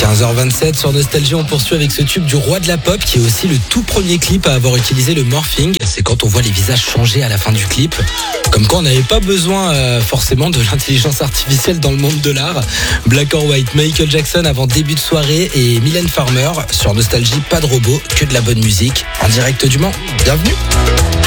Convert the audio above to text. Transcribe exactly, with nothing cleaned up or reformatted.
quinze heures vingt-sept sur Nostalgie, on poursuit avec ce tube du roi de la pop qui est aussi le tout premier clip à avoir utilisé le morphing. C'est quand on voit les visages changer à la fin du clip. Comme quoi on n'avait pas besoin euh, forcément de l'intelligence artificielle dans le monde de l'art. Black or White, Michael Jackson avant début de soirée et Mylène Farmer sur Nostalgie, pas de robot, que de la bonne musique. En direct du Mans, bienvenue.